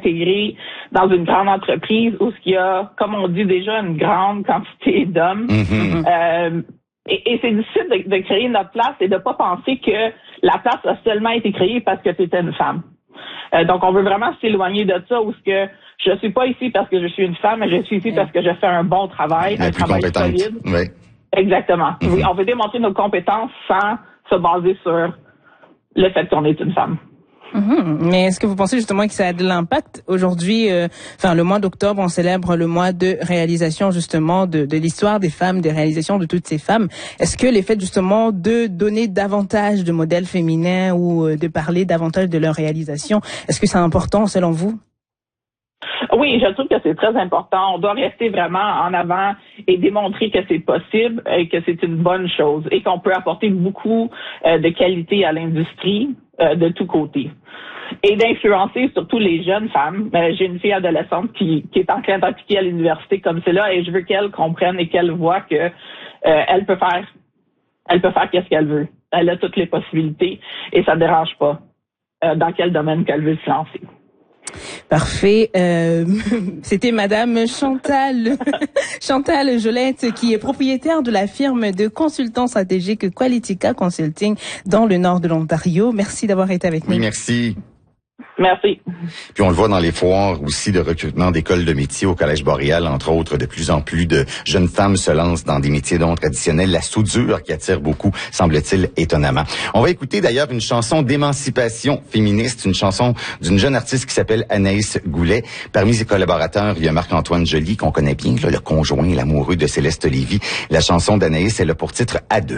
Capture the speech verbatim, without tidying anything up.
intégrée dans une grande entreprise où il y a, comme on dit déjà, une grande quantité d'hommes. Mm-hmm. Euh, et, et c'est difficile de, de créer notre place et de pas penser que la place a seulement été créée parce que tu étais une femme. Euh, donc, on veut vraiment s'éloigner de ça, où ce que je suis pas ici parce que je suis une femme, mais je suis ici parce que je fais un bon travail, La un plus travail compétente. solide. Oui. Exactement. Mm-hmm. Oui, on veut démontrer nos compétences sans se baser sur le fait qu'on est une femme. Mm-hmm. Mais est-ce que vous pensez justement que ça a de l'impact aujourd'hui, euh, enfin le mois d'octobre, on célèbre le mois de réalisation justement de, de l'histoire des femmes, des réalisations de toutes ces femmes. Est-ce que l'effet justement de donner davantage de modèles féminins ou de parler davantage de leurs réalisations, est-ce que c'est important selon vous? Oui, je trouve que c'est très important. On doit rester vraiment en avant et démontrer que c'est possible et que c'est une bonne chose et qu'on peut apporter beaucoup euh, de qualité à l'industrie euh, de tous côtés. Et d'influencer surtout les jeunes femmes. Euh, j'ai une fille adolescente qui, qui est en train d'appliquer à l'université comme c'est là et je veux qu'elle comprenne et qu'elle voit que euh, elle peut faire elle peut faire qu'est-ce qu'elle veut. Elle a toutes les possibilités et ça ne dérange pas euh, dans quel domaine qu'elle veut se lancer. Parfait. Euh, c'était Madame Chantal Chantal Jolette, qui est propriétaire de la firme de consultants stratégiques Qualitica Consulting dans le nord de l'Ontario. Merci d'avoir été avec nous. Oui, merci. Merci. Puis on le voit dans les foires aussi de recrutement d'écoles de métiers au Collège Boréal, entre autres, de plus en plus de jeunes femmes se lancent dans des métiers dont traditionnels, la soudure qui attire beaucoup, semble-t-il, étonnamment. On va écouter d'ailleurs une chanson d'émancipation féministe, une chanson d'une jeune artiste qui s'appelle Anaïs Goulet. Parmi ses collaborateurs, il y a Marc-Antoine Joly, qu'on connaît bien, là, le conjoint, l'amoureux de Céleste Lévy. La chanson d'Anaïs, elle a pour titre « À deux ».